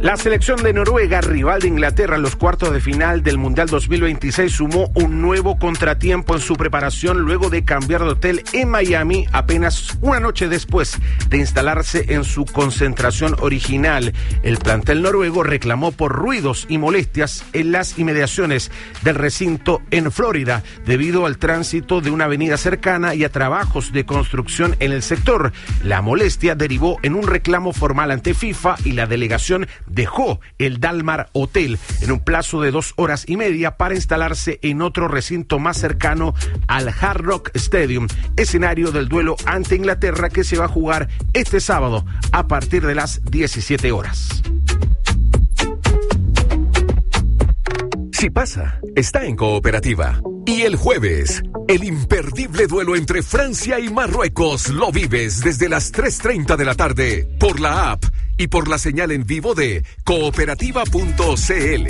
La selección de Noruega, rival de Inglaterra en los cuartos de final del Mundial 2026, sumó un nuevo contratiempo en su preparación luego de cambiar de hotel en Miami apenas una noche después de instalarse en su concentración original. El plantel noruego reclamó por ruidos y molestias en las inmediaciones del recinto en Florida debido al tránsito de una avenida cercana y a trabajos de construcción en el sector. La molestia derivó en un reclamo formal ante FIFA y la delegación dejó el Dalmar Hotel en un plazo de 2 horas y media para instalarse en otro recinto más cercano al Hard Rock Stadium, escenario del duelo ante Inglaterra que se va a jugar este sábado a partir de las 17 horas. Si pasa, está en Cooperativa. Y el jueves, el imperdible duelo entre Francia y Marruecos lo vives desde las 3:30 de la tarde por la app y por la señal en vivo de cooperativa.cl.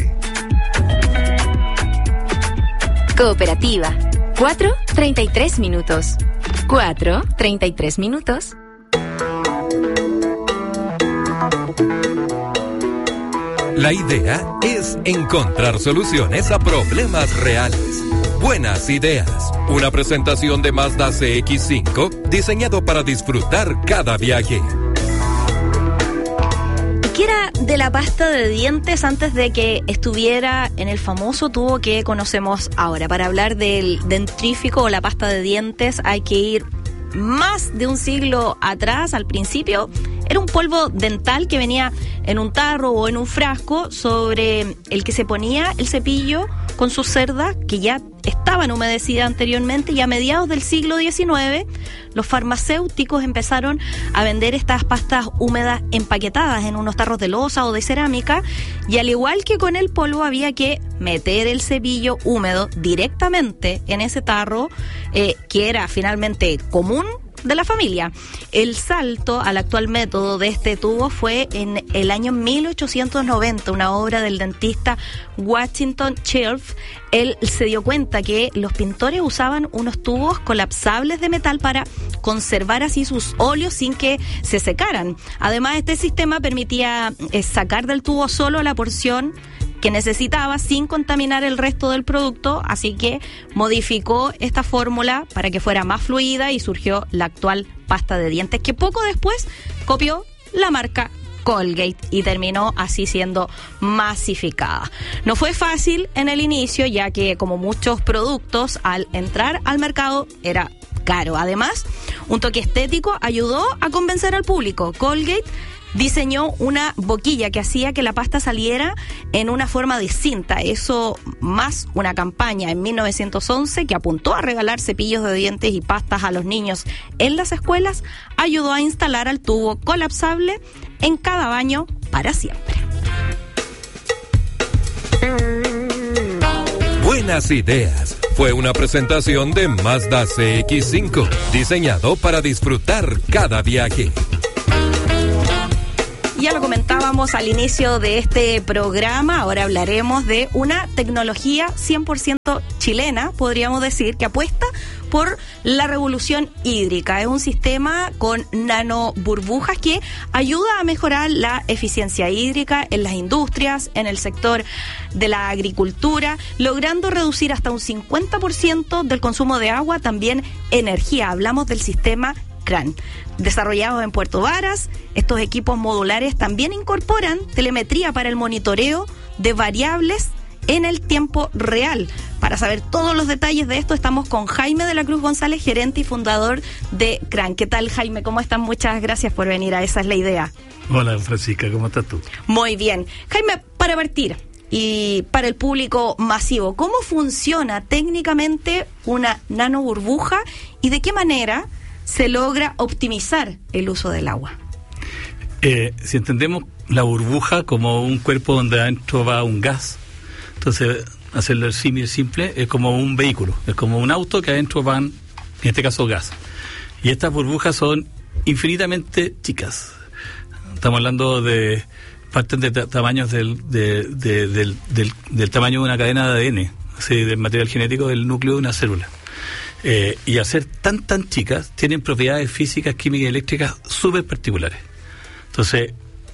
Cooperativa. 4:33 minutos. 4:33 minutos. La idea es encontrar soluciones a problemas reales. Buenas ideas. Una presentación de Mazda CX-5 diseñado para disfrutar cada viaje. ¿Qué era de la pasta de dientes antes de que estuviera en el famoso tubo que conocemos ahora? Para hablar del dentrífico o la pasta de dientes hay que ir más de un siglo atrás. Al principio era un polvo dental que venía en un tarro o en un frasco sobre el que se ponía el cepillo con sus cerdas que ya estaban humedecidas anteriormente, y a mediados del siglo XIX los farmacéuticos empezaron a vender estas pastas húmedas empaquetadas en unos tarros de loza o de cerámica, y al igual que con el polvo había que meter el cepillo húmedo directamente en ese tarro que era finalmente común de la familia. El salto al actual método de este tubo fue en el año 1890, una obra del dentista Washington Shelf. Él se dio cuenta que los pintores usaban unos tubos colapsables de metal para conservar así sus óleos sin que se secaran. Además, este sistema permitía sacar del tubo solo la porción que necesitaba sin contaminar el resto del producto, así que modificó esta fórmula para que fuera más fluida y surgió la actual pasta de dientes, que poco después copió la marca Colgate y terminó así siendo masificada. No fue fácil en el inicio, ya que como muchos productos, al entrar al mercado era caro. Además, un toque estético ayudó a convencer al público. Colgate diseñó una boquilla que hacía que la pasta saliera en una forma distinta. Eso más una campaña en 1911 que apuntó a regalar cepillos de dientes y pastas a los niños en las escuelas, ayudó a instalar al tubo colapsable en cada baño para siempre. Buenas ideas. Fue una presentación de Mazda CX-5, diseñado para disfrutar cada viaje. Ya lo comentábamos al inicio de este programa, ahora hablaremos de una tecnología 100% chilena, podríamos decir, que apuesta por la revolución hídrica. Es un sistema con nanoburbujas que ayuda a mejorar la eficiencia hídrica en las industrias, en el sector de la agricultura, logrando reducir hasta un 50% del consumo de agua, también energía. Hablamos del sistema CRAN. Desarrollados en Puerto Varas, estos equipos modulares también incorporan telemetría para el monitoreo de variables en el tiempo real. Para saber todos los detalles de esto, estamos con Jaime de la Cruz González, gerente y fundador de CRAN. ¿Qué tal, Jaime? ¿Cómo están? Muchas gracias por venir a Esa es la Idea. Hola, Francisca, ¿cómo estás tú? Muy bien. Jaime, para partir y para el público masivo, ¿cómo funciona técnicamente una nanoburbuja y de qué manera se logra optimizar el uso del agua? Si entendemos la burbuja como un cuerpo donde adentro va un gas, entonces hacerlo el símil simple es como un vehículo, es como un auto que adentro van, en este caso, gas. Y estas burbujas son infinitamente chicas. Estamos hablando de parten de tamaños del tamaño de una cadena de ADN, así, del material genético del núcleo de una célula. Y al ser tan chicas, tienen propiedades físicas, químicas y eléctricas súper particulares. Entonces,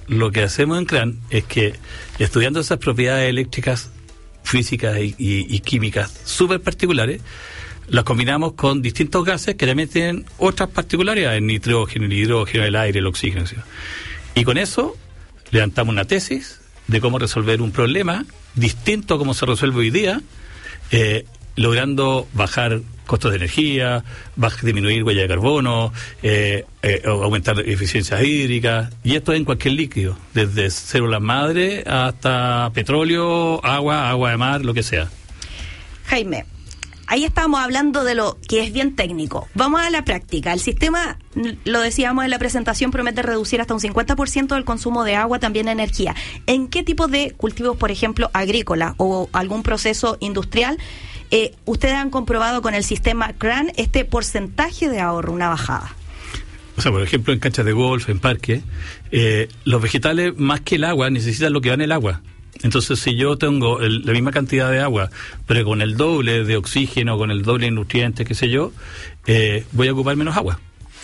lo que hacemos en CRAN es que, estudiando esas propiedades eléctricas, físicas y químicas súper particulares, las combinamos con distintos gases que también tienen otras particularidades, el nitrógeno, el hidrógeno, el aire, el oxígeno, ¿sí? Y con eso levantamos una tesis de cómo resolver un problema distinto a cómo se resuelve hoy día, logrando bajar costos de energía, disminuir huella de carbono, aumentar eficiencias hídricas, y esto en cualquier líquido, desde células madre hasta petróleo, agua de mar, lo que sea. Jaime, ahí estábamos hablando de lo que es bien técnico. Vamos a la práctica. El sistema, lo decíamos en la presentación, promete reducir hasta un 50% del consumo de agua, también energía. ¿En qué tipo de cultivos, por ejemplo, agrícola o algún proceso industrial, ustedes han comprobado con el sistema CRAN este porcentaje de ahorro, una bajada? O sea, por ejemplo, en canchas de golf, en parques, los vegetales, más que el agua, necesitan lo que va en el agua. Entonces, si yo tengo la misma cantidad de agua, pero con el doble de oxígeno, con el doble de nutrientes, qué sé yo, voy a ocupar menos agua.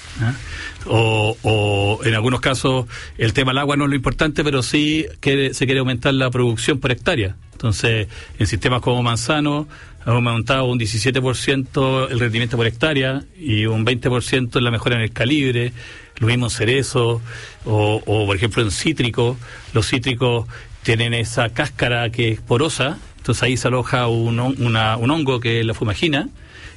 O en algunos casos, el tema del agua no es lo importante, pero sí se quiere aumentar la producción por hectárea. Entonces, en sistemas como Manzano, hemos aumentado un 17% el rendimiento por hectárea y un 20% en la mejora en el calibre. Lo mismo en cerezo, o por ejemplo en cítricos. Los cítricos tienen esa cáscara que es porosa, entonces ahí se aloja un hongo que es la fumagina,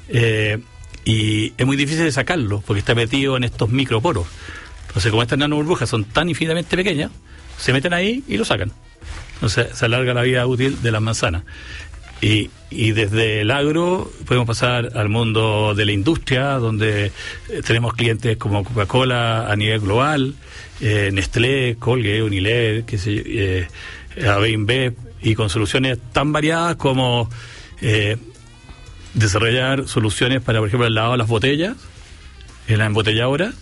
y es muy difícil de sacarlo porque está metido en estos microporos. Entonces, como estas nanoburbujas son tan infinitamente pequeñas, se meten ahí y lo sacan. Entonces se alarga la vida útil de las manzanas. Y desde el agro podemos pasar al mundo de la industria, donde tenemos clientes como Coca-Cola a nivel global, Nestlé, Colgate, Unilever, AB InBev, y con soluciones tan variadas como desarrollar soluciones para, por ejemplo, el lavado de las botellas, en la embotelladora,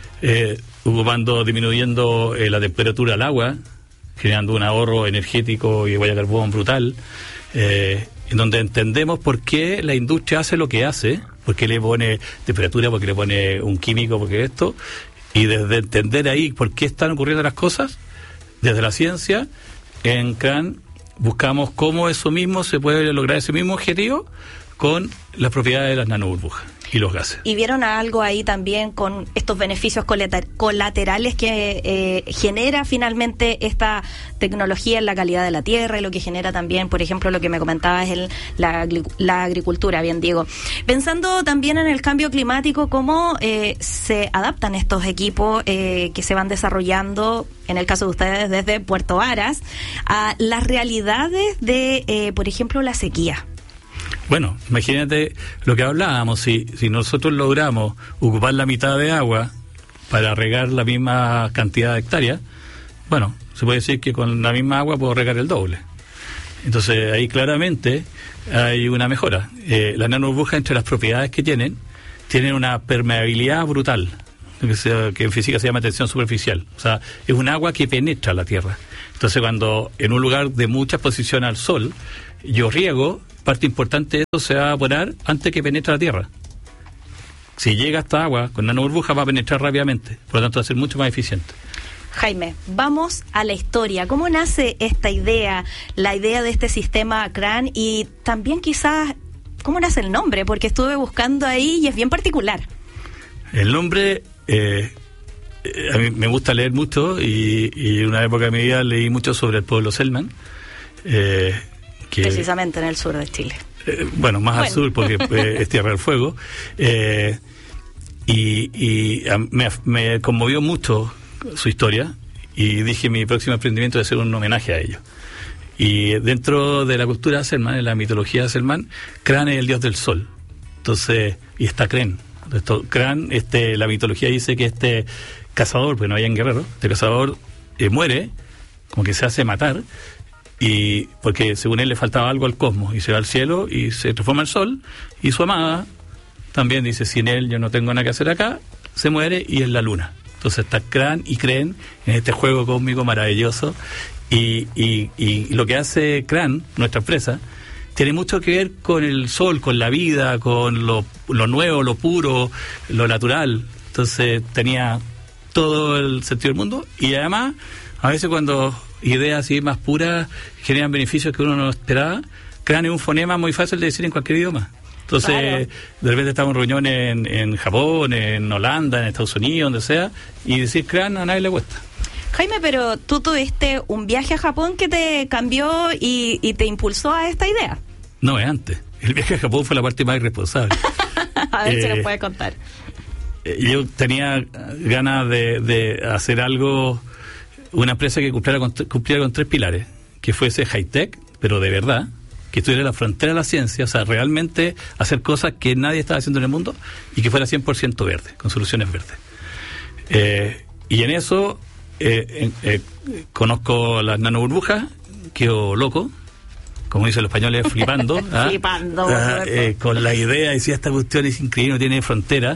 disminuyendo la temperatura del agua, generando un ahorro energético y huella de carbón brutal, en donde entendemos por qué la industria hace lo que hace, por qué le pone temperatura, por qué le pone un químico, por qué esto, y desde entender ahí por qué están ocurriendo las cosas, desde la ciencia, en CRAN buscamos cómo eso mismo se puede lograr, ese mismo objetivo, con las propiedades de las nanoburbujas y los gases. ¿Y vieron algo ahí también con estos beneficios colaterales que genera finalmente esta tecnología en la calidad de la tierra, y lo que genera también, por ejemplo, lo que me comentabas, la agricultura, bien digo? Pensando también en el cambio climático, ¿cómo se adaptan estos equipos que se van desarrollando, en el caso de ustedes desde Puerto Varas, a las realidades de, por ejemplo, la sequía? Bueno, imagínate lo que hablábamos, si nosotros logramos ocupar la mitad de agua para regar la misma cantidad de hectáreas, bueno, se puede decir que con la misma agua puedo regar el doble. Entonces ahí claramente hay una mejora. Las nanoburbujas, entre las propiedades que tienen una permeabilidad brutal, que en física se llama tensión superficial. O sea, es un agua que penetra la tierra. Entonces, cuando en un lugar de mucha exposición al sol yo riego, parte importante de eso se va a evaporar antes que penetre la tierra. Si llega esta agua con nanoburbujas, va a penetrar rápidamente, por lo tanto va a ser mucho más eficiente. Jaime, vamos a la historia. ¿Cómo nace esta idea, la idea de este sistema CRAN, y también quizás cómo nace el nombre? Porque estuve buscando ahí y es bien particular. El nombre, a mí me gusta leer mucho, y en una época de mi vida leí mucho sobre el pueblo Selman, precisamente en el sur de Chile. Al sur, porque es Tierra del Fuego. Y me conmovió mucho su historia, y dije, mi próximo emprendimiento debe ser un homenaje a ellos. Y dentro de la cultura de Selman, en la mitología de Selman, Cran es el dios del sol. Entonces, y está Cren. Cran, la mitología dice que este cazador, porque no había guerrero, este cazador muere, como que se hace matar, y porque según él le faltaba algo al cosmos, y se va al cielo y se transforma en sol, y su amada también dice, sin él yo no tengo nada que hacer acá, se muere y es la luna. Entonces está Cran y Cren en este juego cósmico maravilloso, y lo que hace Cran, nuestra empresa, tiene mucho que ver con el sol, con la vida, con lo nuevo, lo puro, lo natural. Entonces tenía todo el sentido del mundo, y además A veces cuando ideas así más puras generan beneficios que uno no esperaba, crean un fonema muy fácil de decir en cualquier idioma. Entonces, de repente estamos en reuniones en Japón, en Holanda, en Estados Unidos, donde sea, y decir CRAN a nadie le cuesta. Jaime, pero tú tuviste un viaje a Japón que te cambió y te impulsó a esta idea. No, es antes. El viaje a Japón fue la parte más irresponsable. A ver si nos puede contar. Yo tenía ganas de hacer algo, una empresa que cumpliera con 3 pilares, que fuese high-tech, pero de verdad, que estuviera en la frontera de la ciencia, o sea, realmente hacer cosas que nadie estaba haciendo en el mundo y que fuera 100% verde, con soluciones verdes. Y en eso conozco las nanoburbujas, quedo loco, como dicen los españoles, flipando. Flipando. Con la idea, decía, esta cuestión es increíble, no tiene frontera.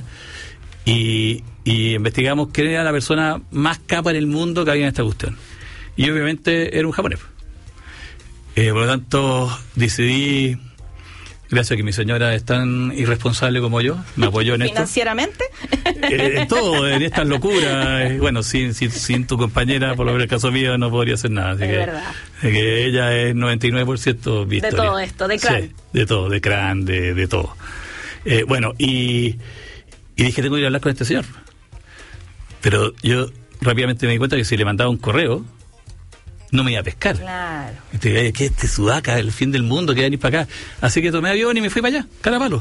Y investigamos quién era la persona más capa en el mundo que había en esta cuestión. Y obviamente era un japonés. Por lo tanto, decidí, gracias a que mi señora es tan irresponsable como yo, me apoyó en esto. ¿Financieramente? En todo, en estas locuras. Bueno, sin tu compañera, por lo menos el caso mío, no podría hacer nada. Así es que, verdad. Que ella es 99% Victoria. De todo esto, de CRAN. Sí, de todo, de CRAN, de todo. Bueno, y dije, tengo que ir a hablar con este señor. Pero yo rápidamente me di cuenta que si le mandaba un correo, no me iba a pescar. Claro. Que Sudaca, el fin del mundo, que va a venir para acá. Así que tomé avión y me fui para allá, cara a palo.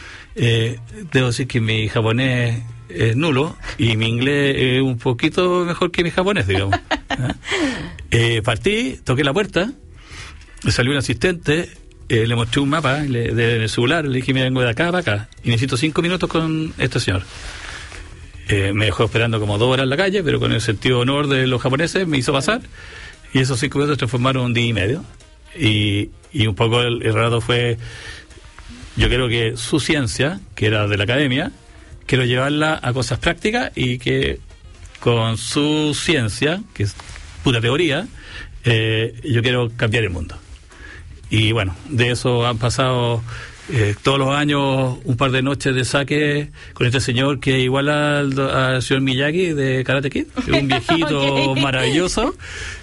Debo decir que mi japonés es nulo y mi inglés es un poquito mejor que mi japonés, digamos. Partí, toqué la puerta, me salió un asistente, le mostré un mapa del celular, le dije, me vengo de acá para acá y necesito 5 minutos con este señor. Me dejó esperando como 2 horas en la calle, pero con el sentido de honor de los japoneses me hizo pasar. Y esos 5 minutos se transformaron en un día y medio. Y un poco el relato fue, yo creo que su ciencia, que era de la academia, quiero llevarla a cosas prácticas y que con su ciencia, que es pura teoría, yo quiero cambiar el mundo. Y bueno, de eso han pasado todos los años un par de noches de saque con este señor que es igual al señor Miyagi de Karate Kid, un viejito okay. Maravilloso,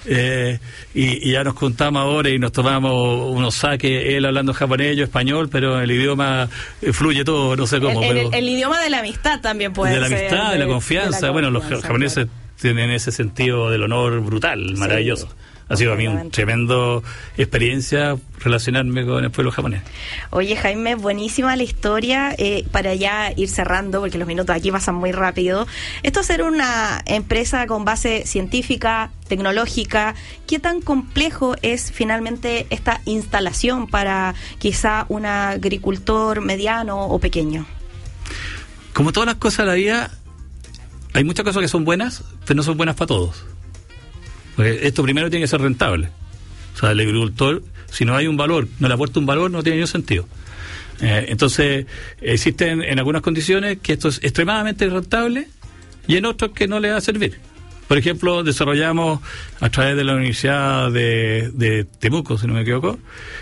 y ya nos contamos ahora y nos tomamos unos saques, él hablando japonés, yo español, pero el idioma fluye todo, no sé cómo. El idioma de la amistad también puede ser. De la amistad, de la confianza. Bueno, los japoneses tienen ese sentido del honor brutal, maravilloso. Sí. Ha sido a mí una tremenda experiencia relacionarme con el pueblo japonés. Oye, Jaime, buenísima la historia. Para ya ir cerrando, porque los minutos aquí pasan muy rápido. Esto es ser una empresa con base científica, tecnológica. ¿Qué tan complejo es finalmente esta instalación para quizá un agricultor mediano o pequeño? Como todas las cosas de la vida, hay muchas cosas que son buenas, pero no son buenas para todos. Porque esto primero tiene que ser rentable. O sea, el agricultor, si no hay un valor, no le aporta un valor, no tiene ningún sentido. Entonces, existen en algunas condiciones que esto es extremadamente rentable y en otros que no le va a servir. Por ejemplo, desarrollamos a través de la Universidad de Temuco, si no me equivoco,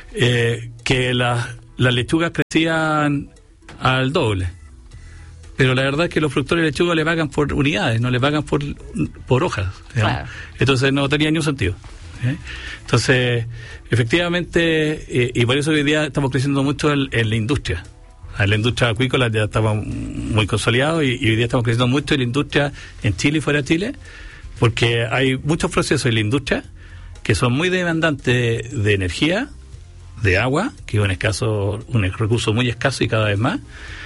que las lechugas crecían al doble. Pero la verdad es que los productores de lechuga le pagan por unidades, no le pagan por hojas. Claro. Entonces no tenía ni un sentido. Entonces, efectivamente, y por eso hoy día estamos creciendo mucho en la industria. En la industria acuícola ya estamos muy consolidados y hoy día estamos creciendo mucho en la industria en Chile y fuera de Chile, porque hay muchos procesos en la industria que son muy demandantes de energía, de agua, que es un recurso muy escaso y cada vez más,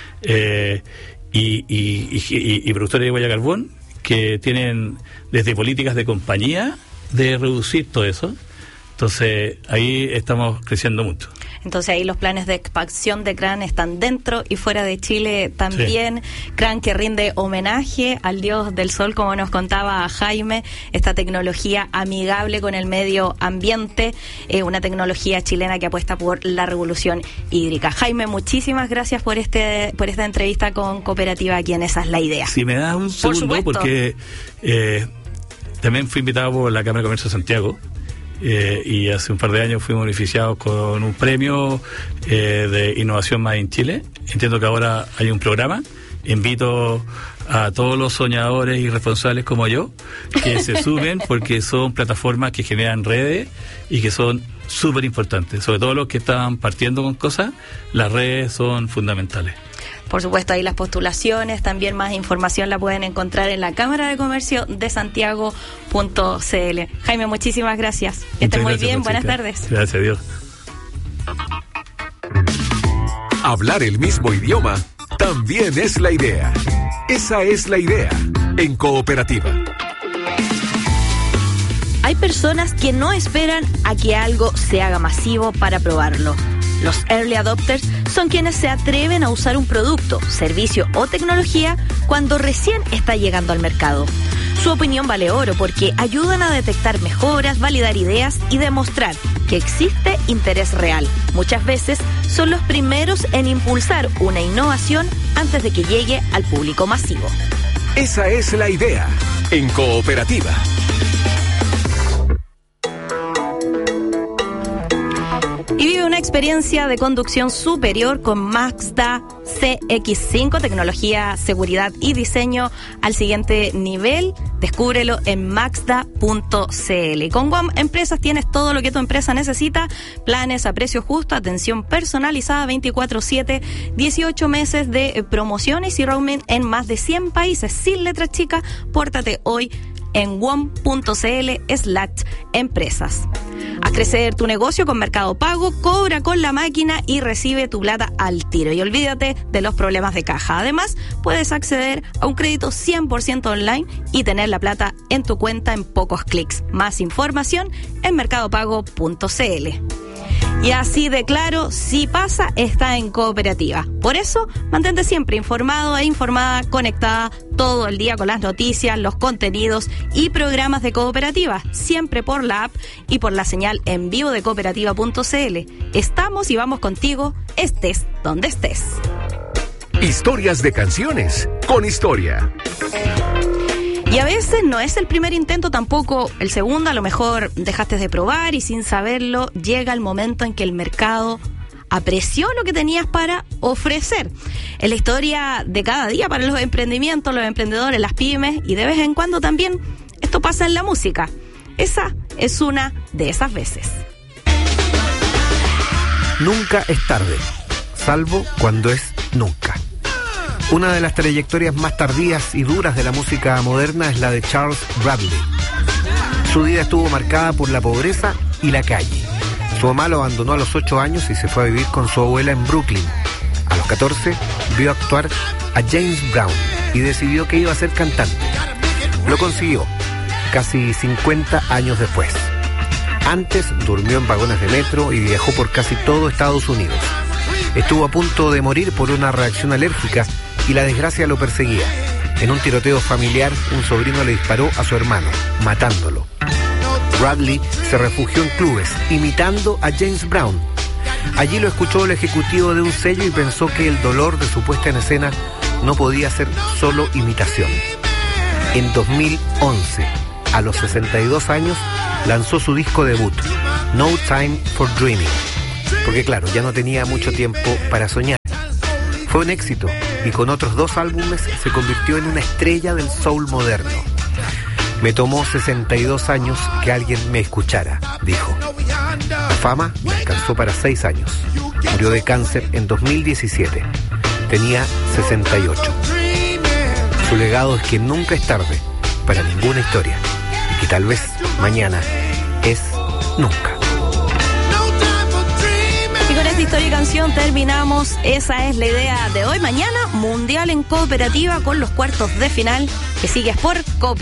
y productores de huella de carbón que tienen desde políticas de compañía de reducir todo eso. Entonces ahí estamos creciendo mucho. Entonces ahí los planes de expansión de CRAN están dentro y fuera de Chile también. Sí. CRAN que rinde homenaje al dios del sol, como nos contaba Jaime, esta tecnología amigable con el medio ambiente, una tecnología chilena que apuesta por la revolución hídrica. Jaime, muchísimas gracias por esta entrevista con Cooperativa aquí en Esa es la Idea. Si me das un segundo, porque también fui invitado por la Cámara de Comercio de Santiago. Y hace un par de años fuimos beneficiados con un premio de innovación más en Chile. Entiendo que ahora hay un programa. Invito a todos los soñadores y responsables como yo que se sumen, porque son plataformas que generan redes y que son súper importantes. Sobre todo los que están partiendo con cosas, las redes son fundamentales. Por supuesto, ahí las postulaciones, también más información la pueden encontrar en la Cámara de Comercio de Santiago.cl. Jaime, muchísimas gracias. Que estén muy bien, buenas tardes. Gracias a Dios. Hablar el mismo idioma también es la idea. Esa es la idea en Cooperativa. Hay personas que no esperan a que algo se haga masivo para probarlo. Los early adopters son quienes se atreven a usar un producto, servicio o tecnología cuando recién está llegando al mercado. Su opinión vale oro porque ayudan a detectar mejoras, validar ideas y demostrar que existe interés real. Muchas veces son los primeros en impulsar una innovación antes de que llegue al público masivo. Esa es la idea en Cooperativa. Y vive una experiencia de conducción superior con Mazda CX-5, tecnología, seguridad y diseño al siguiente nivel. Descúbrelo en Mazda.cl. Con Guam Empresas tienes todo lo que tu empresa necesita: planes a precio justo, atención personalizada 24/7, 18 meses de promociones y roaming en más de 100 países sin letra chica. Pórtate hoy en wom.cl/empresas. Haz crecer tu negocio con Mercado Pago, cobra con la máquina y recibe tu plata al tiro. Y olvídate de los problemas de caja. Además, puedes acceder a un crédito 100% online y tener la plata en tu cuenta en pocos clics. Más información en mercadopago.cl. Y así de claro, si pasa, está en Cooperativa. Por eso, mantente siempre informado e informada, conectada todo el día con las noticias, los contenidos y programas de Cooperativa, siempre por la app y por la señal en vivo de cooperativa.cl. Estamos y vamos contigo, estés donde estés. Historias de canciones con historia. Y a veces no es el primer intento, tampoco el segundo, a lo mejor dejaste de probar y sin saberlo llega el momento en que el mercado apreció lo que tenías para ofrecer. Es la historia de cada día para los emprendimientos, los emprendedores, las pymes, y de vez en cuando también esto pasa en la música. Esa es una de esas veces. Nunca es tarde, salvo cuando es nunca. Una de las trayectorias más tardías y duras de la música moderna es la de Charles Bradley. Su vida estuvo marcada por la pobreza y la calle. Su mamá lo abandonó a los 8 años y se fue a vivir con su abuela en Brooklyn. A los 14 vio actuar a James Brown y decidió que iba a ser cantante. Lo consiguió, casi 50 años después. Antes durmió en vagones de metro y viajó por casi todo Estados Unidos. Estuvo a punto de morir por una reacción alérgica y la desgracia lo perseguía. En un tiroteo familiar, un sobrino le disparó a su hermano, matándolo. Bradley se refugió en clubes, imitando a James Brown. Allí lo escuchó el ejecutivo de un sello y pensó que el dolor de su puesta en escena no podía ser solo imitación. En 2011, a los 62 años, lanzó su disco debut, No Time for Dreaming, porque claro, ya no tenía mucho tiempo para soñar. Fue un éxito y con otros 2 álbumes se convirtió en una estrella del soul moderno. Me tomó 62 años que alguien me escuchara, dijo. La fama le alcanzó para 6 años. Murió de cáncer en 2017. Tenía 68. Su legado es que nunca es tarde para ninguna historia y que tal vez mañana es nunca. Y con esta historia y canción terminamos. Esa es la idea de hoy. Mañana, Mundial en Cooperativa con los cuartos de final que sigues por Cooperativa.